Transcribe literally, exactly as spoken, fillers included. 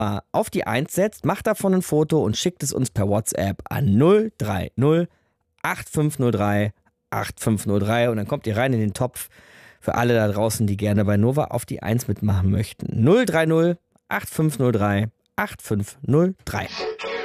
auf die eins setzt, macht davon ein Foto und schickt es uns per WhatsApp an null drei null acht fünf null drei acht fünf null drei und dann kommt ihr rein in den Topf für alle da draußen, die gerne bei Nova auf die eins mitmachen möchten. null drei null acht fünf null drei acht fünf null drei.